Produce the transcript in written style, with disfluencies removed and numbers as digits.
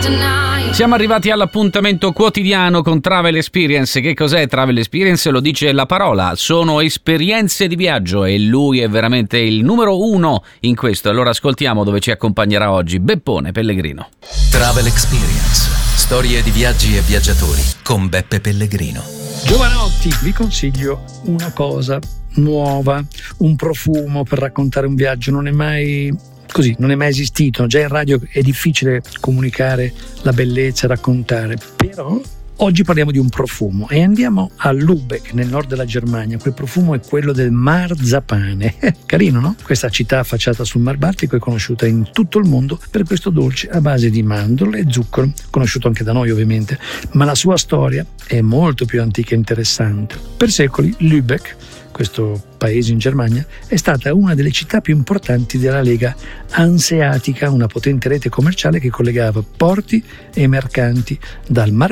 Siamo arrivati all'appuntamento quotidiano con Travel Experience. Che cos'è Travel Experience? Lo dice la parola, sono esperienze di viaggio e lui è veramente il numero uno in questo. Allora ascoltiamo dove ci accompagnerà oggi Beppone Pellegrino. Travel Experience, storie di viaggi e viaggiatori con Beppe Pellegrino. Giovanotti, vi consiglio una cosa nuova, un profumo per raccontare un viaggio. Non è mai esistito. Già in radio è difficile comunicare la bellezza, raccontare, però oggi parliamo di un profumo e andiamo a Lübeck, nel nord della Germania. Quel profumo è quello del marzapane. Carino, no? Questa città affacciata sul Mar Baltico è conosciuta in tutto il mondo per questo dolce a base di mandorle e zucchero, conosciuto anche da noi ovviamente, ma la sua storia è molto più antica e interessante. Per secoli Lübeck, questo paese in Germania, è stata una delle città più importanti della Lega Anseatica, una potente rete commerciale che collegava porti e mercanti dal Mar